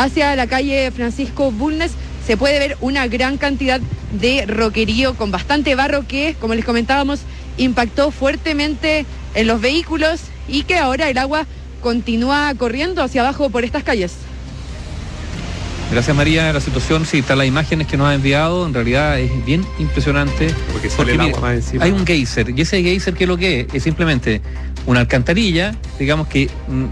hacia la calle Francisco Bulnes, se puede ver una gran cantidad de roquerío con bastante barro que, como les comentábamos, impactó fuertemente en los vehículos y que ahora el agua continúa corriendo hacia abajo por estas calles. Gracias, María. La situación, sí, están las imágenes que nos ha enviado, en realidad es bien impresionante. Porque sale el agua más encima. Hay un geyser, y ese geyser, ¿qué es lo que es? Es simplemente una alcantarilla, digamos, que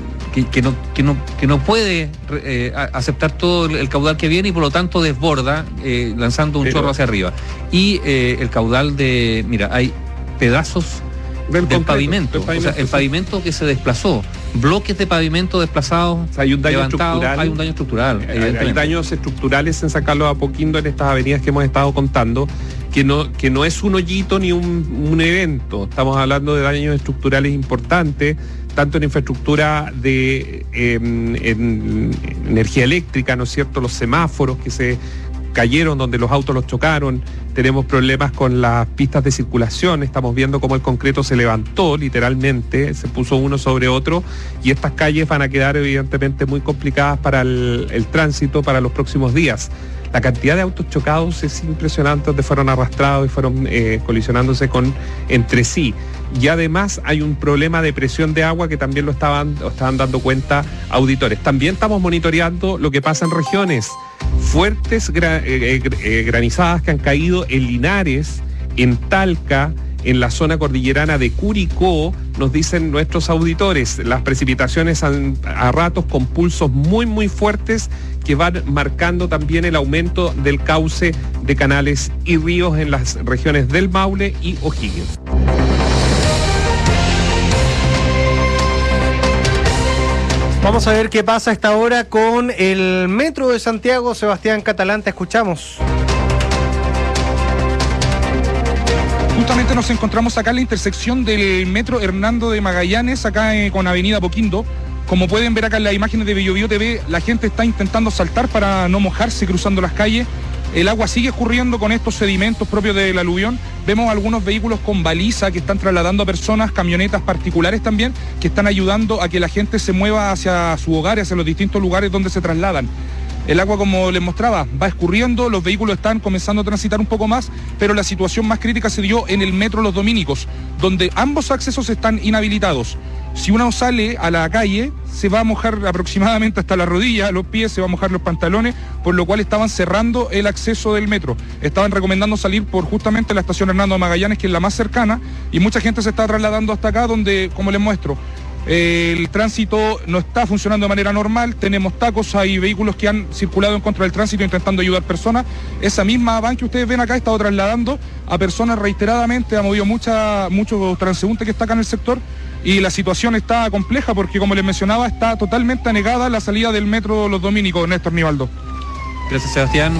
no puede aceptar todo el caudal que viene y por lo tanto desborda, lanzando un chorro hacia arriba. Y el caudal mira, hay pedazos del pavimento, o sea, el pavimento que se desplazó, bloques de pavimento desplazados, o sea, hay un daño levantados, hay un daño estructural. Hay daños estructurales en San Carlos de Apoquindo, en estas avenidas que hemos estado contando, que no es un hoyito ni un evento. Estamos hablando de daños estructurales importantes, tanto en infraestructura de en energía eléctrica, ¿no es cierto?, los semáforos que se cayeron donde los autos los chocaron, tenemos problemas con las pistas de circulación, estamos viendo cómo el concreto se levantó literalmente, se puso uno sobre otro y estas calles van a quedar evidentemente muy complicadas para el tránsito para los próximos días. La cantidad de autos chocados es impresionante, donde fueron arrastrados y fueron colisionándose entre sí. Y además hay un problema de presión de agua que también lo estaban dando cuenta auditores. También estamos monitoreando lo que pasa en regiones. Fuertes granizadas que han caído en Linares, en Talca, en la zona cordillerana de Curicó, nos dicen nuestros auditores. Las precipitaciones a ratos con pulsos muy, muy fuertes que van marcando también el aumento del cauce de canales y ríos en las regiones del Maule y O'Higgins. Vamos a ver qué pasa a esta hora con el Metro de Santiago. Sebastián Catalán, te escuchamos. Justamente nos encontramos acá en la intersección del Metro Hernando de Magallanes, acá con Avenida Apoquindo. Como pueden ver acá en las imágenes de Biobío TV, la gente está intentando saltar para no mojarse cruzando las calles. El agua sigue escurriendo con estos sedimentos propios del aluvión. Vemos algunos vehículos con baliza que están trasladando a personas, camionetas particulares también, que están ayudando a que la gente se mueva hacia su hogar, hacia los distintos lugares donde se trasladan. El agua, como les mostraba, va escurriendo, los vehículos están comenzando a transitar un poco más, pero la situación más crítica se dio en el Metro Los Dominicos, donde ambos accesos están inhabilitados. Si uno sale a la calle, se va a mojar aproximadamente hasta la rodilla, los pies, se va a mojar los pantalones, por lo cual estaban cerrando el acceso del metro. Estaban recomendando salir por justamente la estación Hernando de Magallanes, que es la más cercana, y mucha gente se está trasladando hasta acá, donde, como les muestro, el tránsito no está funcionando de manera normal, tenemos tacos, hay vehículos que han circulado en contra del tránsito intentando ayudar personas. Esa misma van que ustedes ven acá ha estado trasladando a personas reiteradamente, ha movido muchos transeúntes que está acá en el sector, y la situación está compleja porque, como les mencionaba, está totalmente anegada la salida del Metro Los Dominicos. Néstor Nivaldo. Gracias, Sebastián.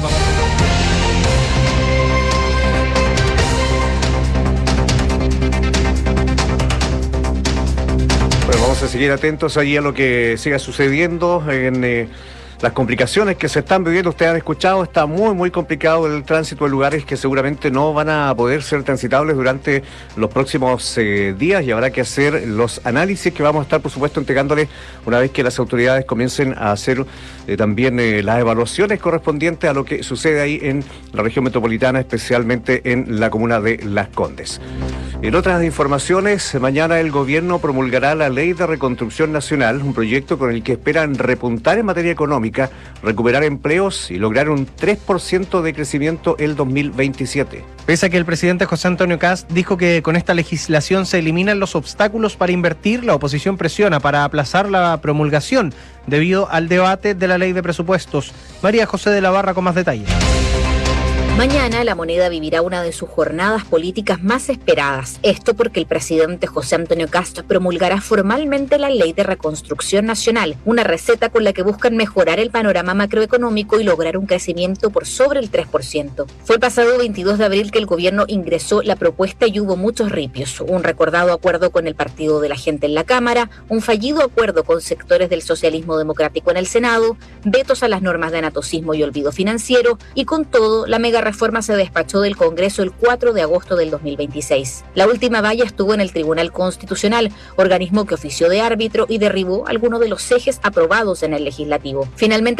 Bueno, vamos a seguir atentos allí a lo que siga sucediendo en las complicaciones que se están viviendo. Ustedes han escuchado, está muy, muy complicado el tránsito en lugares que seguramente no van a poder ser transitables durante los próximos días, y habrá que hacer los análisis que vamos a estar, por supuesto, entregándoles una vez que las autoridades comiencen a hacer también las evaluaciones correspondientes a lo que sucede ahí en la región metropolitana, especialmente en la comuna de Las Condes. En otras informaciones, mañana el gobierno promulgará la Ley de Reconstrucción Nacional, un proyecto con el que esperan repuntar en materia económica, recuperar empleos y lograr un 3% de crecimiento el 2027. Pese a que el presidente José Antonio Kast dijo que con esta legislación se eliminan los obstáculos para invertir, la oposición presiona para aplazar la promulgación debido al debate de la ley de presupuestos. María José de la Barra con más detalles. Mañana la moneda vivirá una de sus jornadas políticas más esperadas. Esto porque el presidente José Antonio Kast promulgará formalmente la Ley de Reconstrucción Nacional, una receta con la que buscan mejorar el panorama macroeconómico y lograr un crecimiento por sobre el 3%. Fue el pasado 22 de abril que el gobierno ingresó la propuesta y hubo muchos ripios. Un recordado acuerdo con el Partido de la Gente en la Cámara, un fallido acuerdo con sectores del socialismo democrático en el Senado, vetos a las normas de anatocismo y olvido financiero, y con todo, la mega reforma se despachó del Congreso el 4 de agosto del 2026. La última valla estuvo en el Tribunal Constitucional, organismo que ofició de árbitro y derribó algunos de los ejes aprobados en el legislativo. Finalmente,